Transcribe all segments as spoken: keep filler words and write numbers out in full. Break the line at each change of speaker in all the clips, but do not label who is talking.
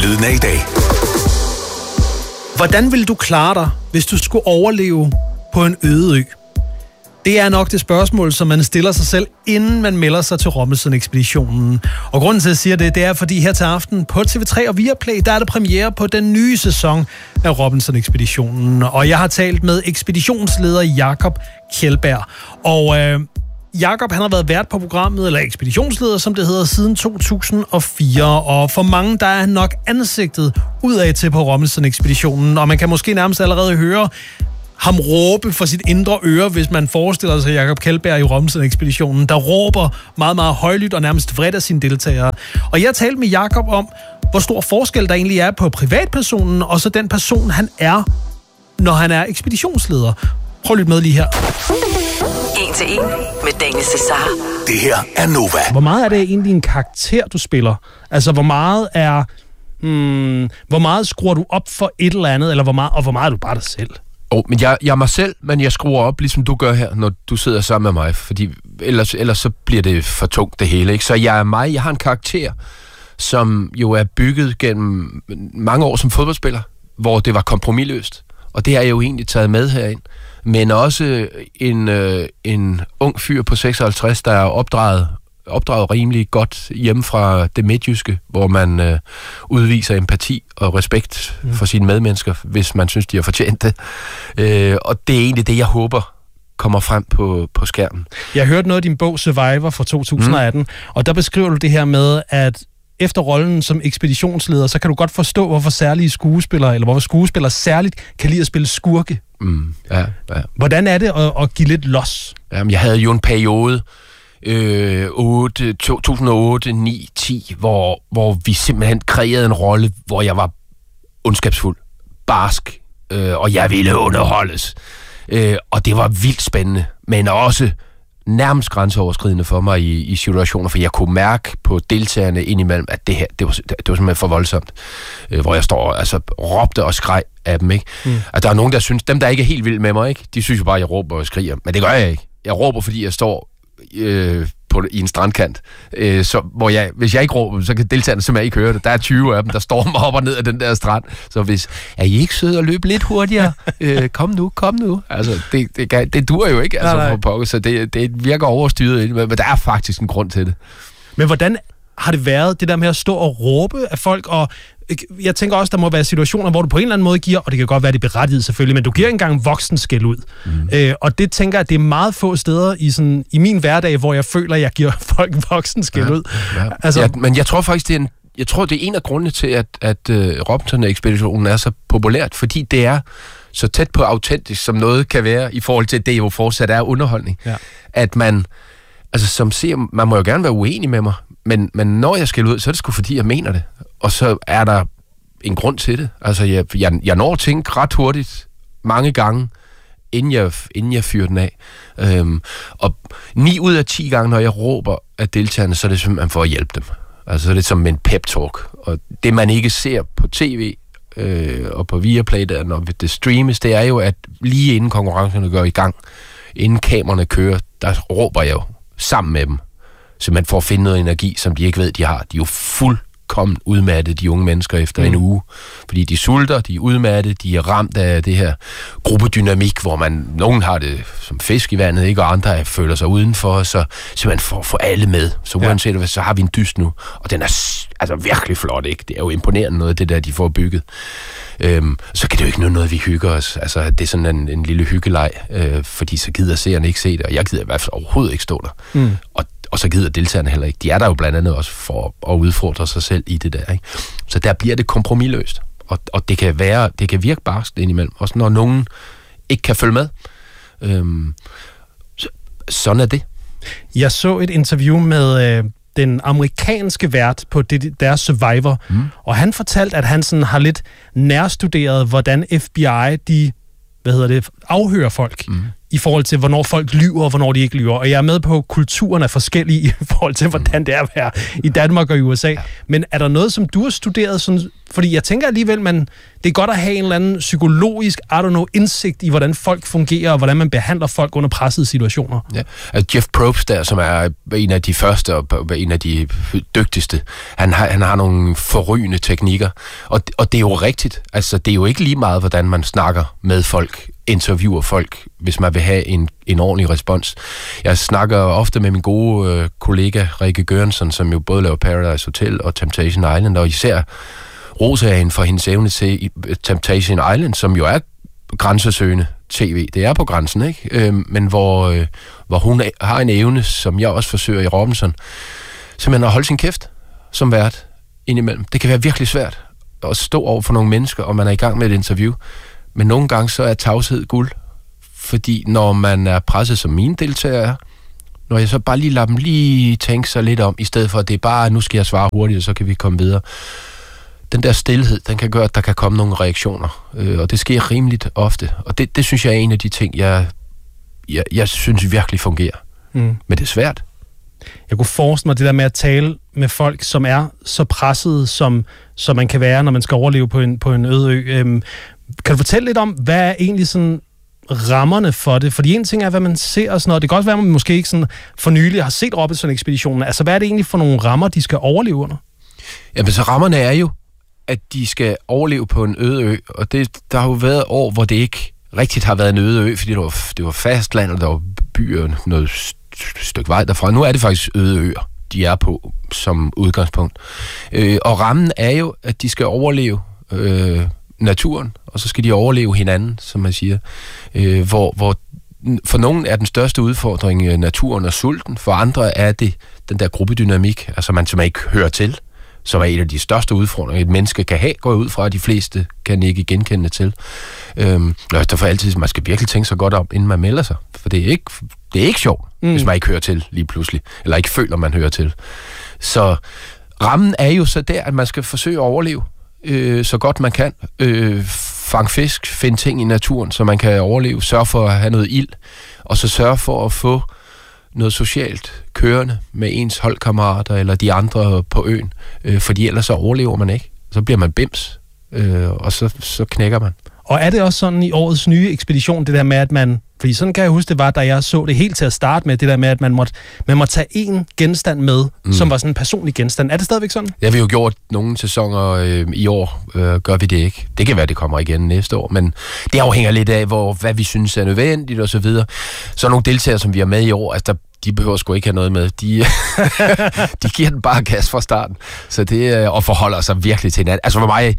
Lyden af i dag.
Hvordan ville du klare dig, hvis du skulle overleve på en øde ø? Det er nok det spørgsmål, som man stiller sig selv, inden man melder sig til Robinson-ekspeditionen. Og grunden til, at jeg siger det, det er, fordi her til aften på T V tre og Viaplay, der er der premiere på den nye sæson af Robinson-ekspeditionen. Og jeg har talt med ekspeditionsleder Jakob Kjeldberg. Og øh, Jakob, han har været vært på programmet, eller ekspeditionsleder, som det hedder, siden to tusind og fire. Og for mange, der er han nok ansigtet udad til på Robinson-ekspeditionen. Og man kan måske nærmest allerede høre ham råbe for sit indre øre, hvis man forestiller sig Jakob Kjeldberg i Robinson-ekspeditionen, der råber meget, meget højlydt og nærmest vredt af sine deltagere. Og jeg talte med Jakob om, hvor stor forskel der egentlig er på privatpersonen, og så den person, han er, når han er ekspeditionsleder. Prøv at lytte med lige her.
En til en med Daniel Cesar.
Det her er Nova.
Hvor meget er det egentlig en karakter, du spiller? Altså, hvor meget er... Hmm, hvor meget skruer du op for et eller andet, eller hvor meget, og hvor meget er du bare dig selv?
Oh, men jeg, jeg er mig selv, men jeg skruer op, ligesom du gør her, når du sidder sammen med mig, fordi ellers, ellers så bliver det for tungt det hele, ikke? Så jeg er mig, jeg har en karakter, som jo er bygget gennem mange år som fodboldspiller, hvor det var kompromisløst, og det har jeg jo egentlig taget med herind, men også en, øh, en ung fyr på seksoghalvtreds, der er opdraget, opdraget rimelig godt hjemme fra det midtjyske, hvor man øh, udviser empati og respekt mm. for sine medmennesker, hvis man synes, de har fortjent det. Øh, og det er egentlig det, jeg håber kommer frem på, på skærmen.
Jeg hørte noget af din bog Survivor fra to tusind og atten, mm. og der beskriver du det her med, at efter rollen som ekspeditionsleder, så kan du godt forstå, hvorfor særlige skuespillere, eller hvorfor skuespillere særligt kan lide at spille skurke.
Mm, ja, ja.
Hvordan er det at, at give lidt los?
Jamen, jeg havde jo en periode, Øh, otte, to tusind og otte, ni, ti, hvor, hvor vi simpelthen kreerede en rolle, hvor jeg var ondskabsfuld, barsk, øh, og jeg ville underholdes. Øh, og det var vildt spændende, men også nærmest grænseoverskridende for mig i, i situationer, for jeg kunne mærke på deltagerne indimellem, at det her, det var, det var simpelthen for voldsomt. Øh, hvor jeg står og altså, råbte og skreg af dem, ikke? Mm. At der er nogen, der synes, dem der ikke er helt vilde med mig, ikke? De synes jo bare, at jeg råber og skriger, men det gør jeg ikke. Jeg råber, fordi jeg står Øh, på, i en strandkant, øh, så, hvor jeg, hvis jeg ikke råber, så kan deltagerne simpelthen ikke høre det. Der er tyve af dem, der stormer op og ned af den der strand. Så hvis, er I ikke søde at løbe lidt hurtigere? Øh, kom nu, kom nu. Altså, det, det, det dur jo ikke, altså, nej, nej. For pokker, så det, det virker overstyret, men der er faktisk en grund til det.
Men hvordan har det været, det der med at stå og råbe af folk, og jeg tænker også, der må være situationer, hvor du på en eller anden måde giver, og det kan godt være, det er berettiget selvfølgelig, men du giver engang voksen skæld ud. Mm. Øh, og det tænker jeg, at det er meget få steder i, sådan, i min hverdag, hvor jeg føler, at jeg giver folk voksen skæld
ja,
ud.
Ja. Altså, ja, men jeg tror faktisk, det er en, jeg tror, det er en af grundene til, at, at uh, Robinson-ekspeditionen er så populært, fordi det er så tæt på autentisk, som noget kan være, i forhold til, at det jo fortsat er underholdning. Ja. At man, altså som ser, man må jo gerne være uenig med mig, men, men når jeg skal ud, så er det sgu fordi, jeg mener det. Og så er der en grund til det. Altså, jeg, jeg, jeg når at tænke ret hurtigt, mange gange, inden jeg, inden jeg fyrer den af. Øhm, og ni ud af ti gange, når jeg råber af deltagerne, så er det simpelthen for at hjælpe dem. Altså, så er det som en pep-talk. Og det, man ikke ser på tv øh, og på Viaplay, der, når det streames, det er jo, at lige inden konkurrencerne går i gang, inden kameraerne kører, der råber jeg jo sammen med dem. Så man får at finde noget energi, som de ikke ved, de har. De er jo fuld kommet udmattet, de unge mennesker, efter mm. en uge. Fordi de sulter, de er udmattet, de er ramt af det her gruppedynamik, hvor man, nogen har det som fisk i vandet, ikke, og andre føler sig udenfor, så simpelthen får for alle med. Så uanset hvad, så har vi en dyst nu. Og den er altså virkelig flot, ikke? Det er jo imponerende noget, det der, de får bygget. Øhm, så kan det jo ikke noget, vi hygger os. Altså, det er sådan en, en lille hyggeleg, øh, fordi så gider seerne ikke se det, og jeg gider i hvert fald overhovedet ikke stå der. Mm. Og Og så gider deltagerne heller ikke. De er der jo blandt andet også for at udfordre sig selv i det der, ikke? Så der bliver det kompromisløst. Og, og det kan være, det kan virke barskt indimellem. Også når nogen ikke kan følge med. Øhm, så, sådan er det.
Jeg så et interview med øh, den amerikanske vært på det, deres Survivor, mm. og han fortalte, at han sådan har lidt nærstuderet, hvordan F B I, de hvad hedder det, afhører folk. Mm. i forhold til, hvornår folk lyver, og hvornår de ikke lyver. Og jeg er med på, at kulturen er forskellig i forhold til, hvordan det er at være i Danmark og i U S A. Ja. Men er der noget, som du har studeret? Sådan, fordi jeg tænker alligevel, man, det er godt at have en eller anden psykologisk, I don't know, indsigt i, hvordan folk fungerer, og hvordan man behandler folk under pressede situationer.
Ja. Altså Jeff Probst der, som er en af de første og en af de dygtigste, han har, han har nogle forrygende teknikker. Og, og det er jo rigtigt. Altså, det er jo ikke lige meget, hvordan man snakker med folk, interviewer folk, hvis man vil have en, en ordentlig respons. Jeg snakker ofte med min gode øh, kollega Rikke Gørensson, som jo både laver Paradise Hotel og Temptation Island, og især roser jeg hende for hendes evne til Temptation Island, som jo er grænsesøgende tv. Det er på grænsen, ikke? Øh, men hvor, øh, hvor hun har en evne, som jeg også forsøger i Robinson, simpelthen at holde sin kæft som vært indimellem. Det kan være virkelig svært at stå over for nogle mennesker, og man er i gang med et interview. Men nogle gange så er tavshed guld, fordi når man er presset, som mine deltagere er, når jeg så bare lige lader dem lige tænke sig lidt om, i stedet for at det er bare, nu skal jeg svare hurtigt, og så kan vi komme videre. Den der stilhed, den kan gøre, at der kan komme nogle reaktioner, øh, og det sker rimeligt ofte. Og det, det synes jeg er en af de ting, jeg, jeg, jeg synes virkelig fungerer. Mm. Men det er svært.
Jeg kunne forestille mig det der med at tale med folk, som er så pressede, som, som man kan være, når man skal overleve på en, på en øde ø. Øhm, kan du fortælle lidt om, hvad er egentlig sådan rammerne for det? Fordi en ting er, hvad man ser og sådan noget. Det kan også være, at man måske ikke sådan for nylig har set Robinson-ekspeditionen. Altså, hvad er det egentlig for nogle rammer, de skal overleve under?
Jamen, så rammerne er jo, at de skal overleve på en øde ø. Og det, der har jo været år, hvor det ikke rigtigt har været en øde ø, fordi det var, det var fastland, og der var byer noget stykke vej derfra. Nu er det faktisk øde øer, de er på som udgangspunkt. Øh, og rammen er jo, at de skal overleve øh, naturen, og så skal de overleve hinanden, som man siger. Øh, hvor, hvor for nogen er den største udfordring øh, naturen og sulten, for andre er det den der gruppedynamik, altså man som ikke hører til, som er en af de største udfordringer, et menneske kan have, går ud fra, at de fleste kan ikke genkende til. Øhm, derfor altid, man skal virkelig tænke sig godt om, inden man melder sig, for det er ikke, det er ikke sjovt, mm. hvis man ikke hører til lige pludselig, eller ikke føler, man hører til. Så rammen er jo så der, at man skal forsøge at overleve øh, så godt man kan. Øh, fang fisk, find ting i naturen, så man kan overleve, sørge for at have noget ild, og så sørge for at få noget socialt kørende med ens holdkammerater eller de andre på øen, øh, fordi ellers så overlever man ikke. Så bliver man bims, øh, og så, så knækker man.
Og er det også sådan i årets nye ekspedition, det der med, at man... Fordi sådan kan jeg huske, det var, da jeg så det helt til at starte med, det der med, at man måtte, man måtte tage en genstand med, mm. som var sådan en personlig genstand. Er det stadigvæk sådan?
Det har vi jo gjort nogle sæsoner øh, i år, øh, gør vi det ikke. Det kan være, det kommer igen næste år, men det afhænger lidt af, hvor, hvad vi synes er nødvendigt og så videre. Så nogle deltagere, som vi har med i år, altså der de behøver sgu ikke have noget med. De, de giver den bare gas fra starten. Så det, og forholder sig virkelig til hinanden. Altså for mig,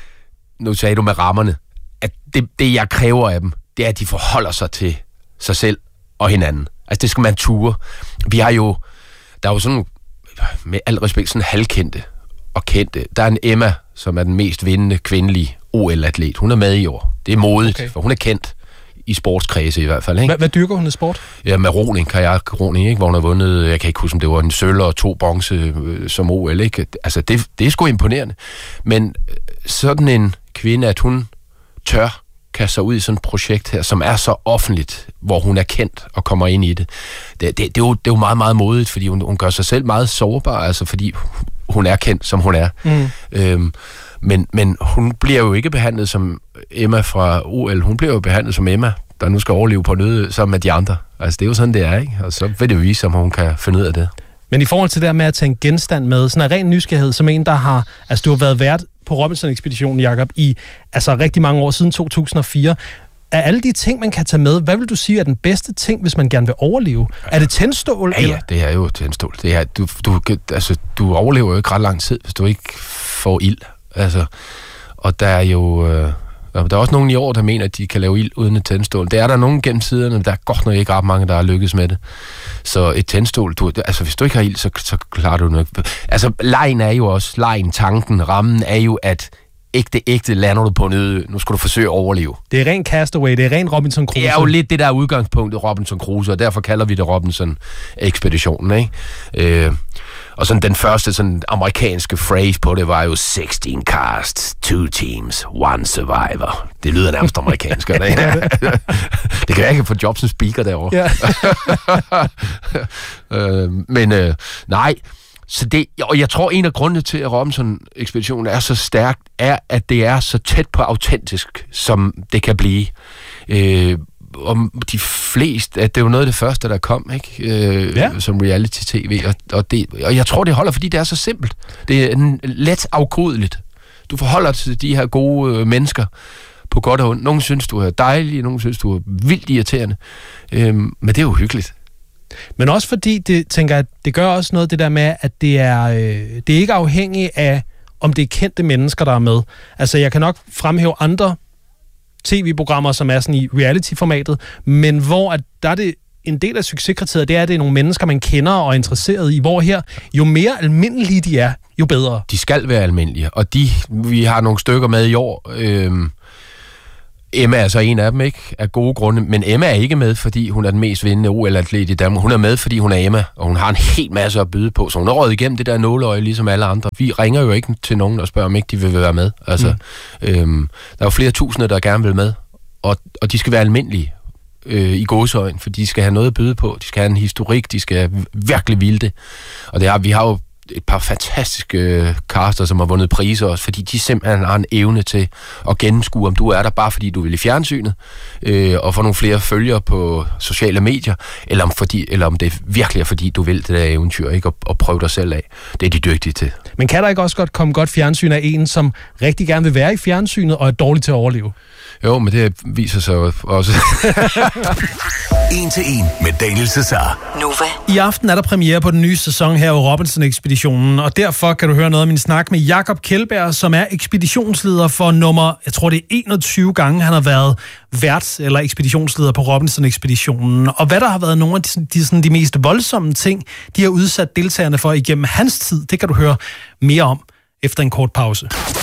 nu sagde du med rammerne, at det, det jeg kræver af dem, det er, at de forholder sig til sig selv og hinanden. Altså det skal man ture. Vi har jo, der er jo sådan, med al respekt, sådan halvkendte og kendte. Der er en Emma, som er den mest vindende kvindelige O L-atlet. Hun er med i år. Det er modigt, okay. For hun er kendt. I sportskredse i hvert fald, ikke?
Hvad, hvad dyrker hun i sport?
Ja, med roning, kajak-roning, ikke? Hvor hun har vundet, jeg kan ikke huske, om det var en sølv og to bronze øh, som O L, ikke? Altså, det, det er sgu imponerende. Men sådan en kvinde, at hun tør kaste sig ud i sådan et projekt her, som er så offentligt, hvor hun er kendt og kommer ind i det. Det, det, det, er, jo, det er jo meget, meget modigt, fordi hun, hun gør sig selv meget sårbar, altså fordi hun er kendt, som hun er. Mm. Øhm, Men, men hun bliver jo ikke behandlet som Emma fra O L. Hun bliver jo behandlet som Emma, der nu skal overleve på nød sammen med de andre. Altså, det er jo sådan, det er, ikke? Og så vil det jo vise, om hun kan finde ud af det.
Men i forhold til det der med at tage en genstand med, sådan en ren nysgerrighed, som en, der har... Altså, du har været vært på Robinson-ekspeditionen, Jakob, i altså rigtig mange år, siden to tusind og fire. Af alle de ting, man kan tage med, hvad vil du sige er den bedste ting, hvis man gerne vil overleve? Er det tændstål?
Ja, ja, det er jo tændstål. Det er, du, du, altså, du overlever jo ikke ret lang tid, hvis du ikke får ild. Altså, og der er jo øh, der er også nogen i år, der mener, at de kan lave ild uden et tændstål. Det er der nogen gennem tiderne, der er godt nok ikke ret mange, der har lykkes med det. Så et tændstål, du, altså hvis du ikke har ild, så, så klarer du nok. Altså lejen er jo også, lejen, tanken, rammen er jo, at ægte, ægte lander du på en øde. Nu skal du forsøge at overleve.
Det er ren Castaway, det er ren Robinson Crusoe.
Det er jo lidt det der udgangspunkt i Robinson Crusoe, og derfor kalder vi det Robinson-ekspeditionen, ikke? Øh, Og sådan den første sådan amerikanske phrase på det var jo seksten casts, two teams, one survivor. Det lyder nærmest amerikansk, det, det kan jeg ikke få job som speaker derovre. Ja. øh, men øh, nej, så det, og jeg tror, en af grundene til, at Robinson-ekspeditionen er så stærk, er, at det er så tæt på autentisk, som det kan blive. Øh, om de fleste, at det er jo noget af det første, der kom, ikke? Øh, ja. Som reality-tv, og, og, det, og jeg tror, det holder, fordi det er så simpelt. Det er let afkodeligt. Du forholder dig til de her gode øh, mennesker på godt og ondt. Nogle synes, du er dejlig, nogle synes, du er vildt irriterende. Øh, men det er jo hyggeligt.
Men også fordi, det tænker jeg, det gør også noget det der med, at det er, øh, det er ikke afhængigt af, om det er kendte mennesker, der er med. Altså, jeg kan nok fremhæve andre tv-programmer, som er sådan i reality-formatet, men hvor at der er det en del af succeskriteriet, det er, at det er nogle mennesker, man kender og er interesseret i, hvor her, jo mere almindelige de er, jo bedre.
De skal være almindelige, og de, vi har nogle stykker med i år. Øhm, Emma er så en af dem, ikke? Af gode grunde, men Emma er ikke med, fordi hun er den mest vindende O L-atlet i Danmark. Hun er med, fordi hun er Emma, og hun har en hel masse at byde på, så hun er røget igennem det der nåleøje, ligesom alle andre. Vi ringer jo ikke til nogen og spørger, om ikke de vil være med. Altså, mm. øhm, der er jo flere tusinde, der gerne vil med, og, og de skal være almindelige øh, i gåseøjne, for de skal have noget at byde på. De skal have en historik, de skal virkelig vilde. Og det har, vi har jo et par fantastiske øh, caster, som har vundet priser også, fordi de simpelthen har en evne til at gennemskue, om du er der bare fordi du vil i fjernsynet, øh, og få nogle flere følgere på sociale medier, eller om, fordi, eller om det virkelig er fordi, du vil det der eventyr, ikke? Og, og prøve dig selv af. Det er de dygtige til.
Men kan der ikke også godt komme godt fjernsyn af en, som rigtig gerne vil være i fjernsynet, og er dårlig til at overleve?
Jo, men det viser sig også.
En til en med Daniel Cesar.
Nova.
I aften er der premiere på den nye sæson her i Robinson-ekspeditionen, og derfor kan du høre noget af min snak med Jakob Kjeldberg, som er ekspeditionsleder for nummer, jeg tror det er enogtyve gange, han har været vært eller ekspeditionsleder på Robinson-ekspeditionen. Og hvad der har været nogle af de, de, sådan, de mest voldsomme ting, de har udsat deltagerne for igennem hans tid, det kan du høre mere om efter en kort pause.